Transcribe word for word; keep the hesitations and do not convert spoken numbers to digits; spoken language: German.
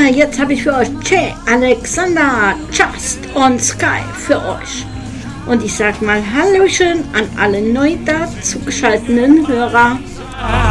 jetzt habe ich für euch Che Alexander Just on Sky für euch. Und ich sage mal Hallöchen an alle neu dazu geschalteten Hörer.